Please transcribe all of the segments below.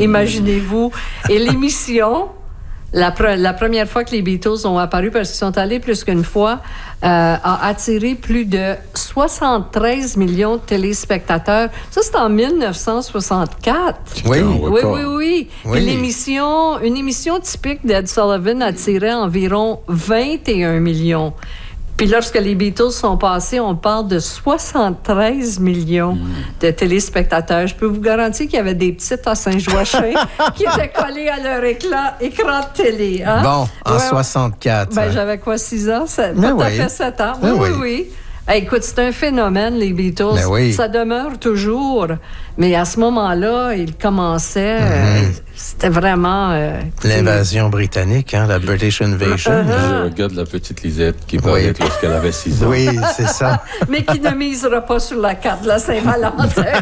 Imaginez-vous. Et l'émission, la première fois que les Beatles ont apparu, parce qu'ils sont allés plus qu'une fois, a attiré plus de 73 millions de téléspectateurs. Ça, c'est en 1964. Oui. Et une émission typique d'Ed Sullivan attirait environ 21 millions. Puis lorsque les Beatles sont passés, on parle de 73 millions de téléspectateurs. Je peux vous garantir qu'il y avait des petites à Saint-Joachim qui étaient collés à leur écran de télé. Hein? Bon, en 64. J'avais quoi, 6 ans? Pas fait 7 ans. Oui. Hey, écoute, c'est un phénomène, les Beatles. Ça demeure toujours. Mais à ce moment-là, ils commençaient... c'était vraiment... l'invasion britannique, la British Invasion. Je regarde la petite Lisette qui parlait lorsqu'elle avait 6 ans. Oui, c'est ça. Mais qui ne misera pas sur la carte de la Saint-Valentin.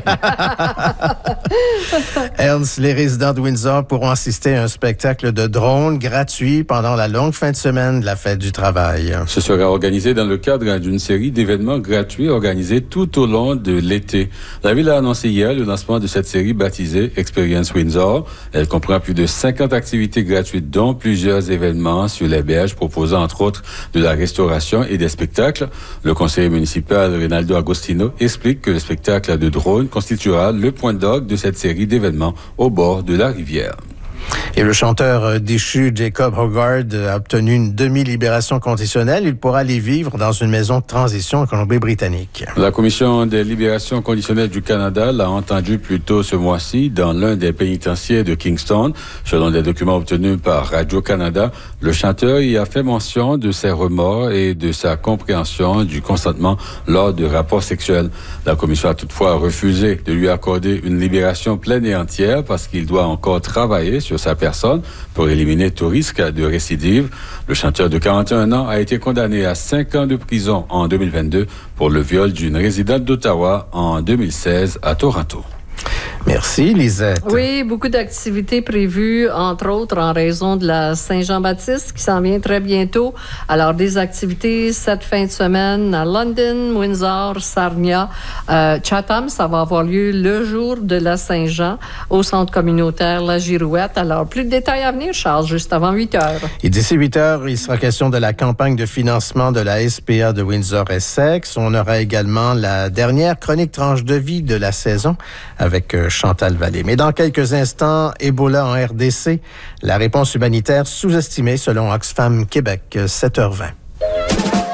Ernst, les résidents de Windsor pourront assister à un spectacle de drones gratuit pendant la longue fin de semaine de la Fête du Travail. Ce sera organisé dans le cadre d'une série d'événements gratuits organisés tout au long de l'été. La ville a annoncé hier le lancement de cette série baptisée Experience Windsor. Elle comprend plus de 50 activités gratuites, dont plusieurs événements sur les berges, proposant entre autres de la restauration et des spectacles. Le conseiller municipal Rinaldo Agostino explique que le spectacle de drone constituera le point d'orgue de cette série d'événements au bord de la rivière. Et le chanteur déchu Jacob Hogarth a obtenu une demi-libération conditionnelle. Il pourra aller vivre dans une maison de transition en Colombie-Britannique. La Commission des libérations conditionnelles du Canada l'a entendu plus tôt ce mois-ci dans l'un des pénitentiaires de Kingston. Selon des documents obtenus par Radio-Canada, le chanteur y a fait mention de ses remords et de sa compréhension du consentement lors de rapports sexuels. La Commission a toutefois refusé de lui accorder une libération pleine et entière parce qu'il doit encore travailler sur sa personne pour éliminer tout risque de récidive. Le chanteur de 41 ans a été condamné à 5 ans de prison en 2022 pour le viol d'une résidente d'Ottawa en 2016 à Toronto. Merci, Lisette. Oui, beaucoup d'activités prévues, entre autres en raison de la Saint-Jean-Baptiste qui s'en vient très bientôt. Alors, des activités cette fin de semaine à London, Windsor, Sarnia, Chatham. Ça va avoir lieu le jour de la Saint-Jean au centre communautaire La Girouette. Alors, plus de détails à venir, Charles, juste avant 8 heures. Et d'ici 8 heures, il sera question de la campagne de financement de la SPA de Windsor-Essex. On aura également la dernière chronique tranche de vie de la saison avec Chantal Vallée. Mais dans quelques instants, Ebola en RDC, la réponse humanitaire sous-estimée selon Oxfam Québec, 7h20.